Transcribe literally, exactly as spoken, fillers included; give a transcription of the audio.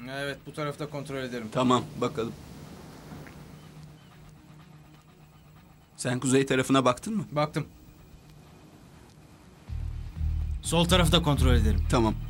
Evet, bu tarafta kontrol ederim. Tamam, bakalım. Sen kuzey tarafına baktın mı? Baktım. Sol tarafı da kontrol ederim. Tamam.